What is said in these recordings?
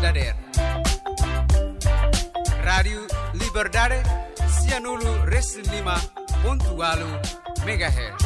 Dader. Radio Liberdade, Cianulu Reslima, Pontualu, Megahertz.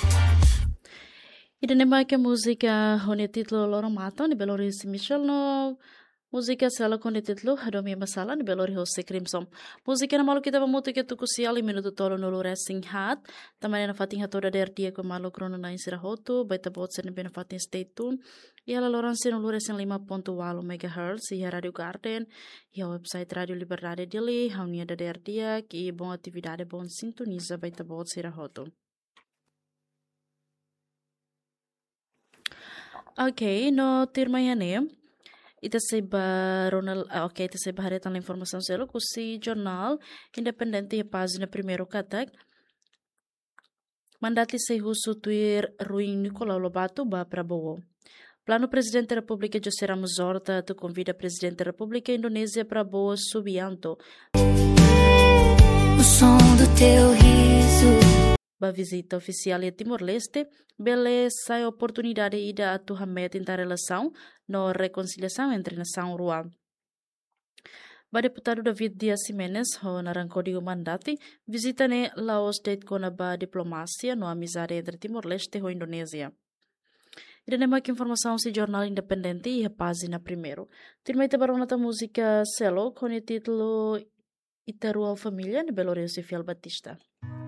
E daí que a música com o título Loro Mato, de Belo Horizonte Michel, no música sala com o título Hadomi Masala, de Belo Horizonte Crimson. Música na malu kita pamutu que tu kusial e minuto tolo no Racing Hat, também na fatinha toda der dia com malu crono na insira hoto, baita bot sen bem fatin stay tune, e ela Lawrence no Racing 5.8 MHz, e a Radio Garden, e a website Radio Liberdade dele, haunia da der dia, que bom atividade bom sintoniza baita bot sira hoto. Ok, no terma yane, ita seba Ronald, ok, ita seba haretan informação selo kusi jornal independente e página primeiro katak. Mandati se substituir Ruim Nicolau Lobato ba Prabowo. Plano Presidente da República José Ramos Horta tu convida Presidente da República Indonésia Prabowo Subianto. O som do teu riso. Ba visita oficial em Timor-Leste, bele sai oportunidade ida a tu hamet em relação no reconciliação entre nação rua. Ba deputado David Dias Jimenez ho narangko di mandati visita ne Laos state kona ba diplomacia no amizade entre Timor-Leste e Indonésia. E daí mais informação se jornal independente e a página primeiro. Tirmei tabarona ta música Celo com o título Itarual Família de Belo Horizonte Fiel Batista.